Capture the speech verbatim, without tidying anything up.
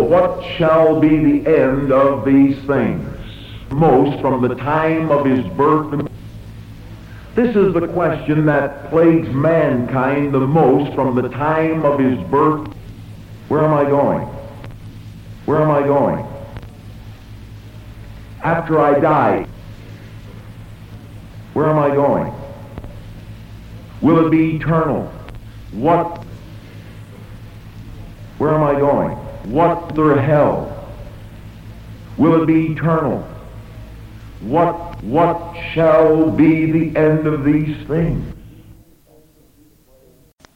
what shall be the end of these things? Most from the time of his birth. This is the question that plagues mankind the most from the time of his birth. Where am I going? Where am I going? After I die, where am I going? Will it be eternal? What? Where am I going? What the hell? Will it be eternal? What, what shall be the end of these things?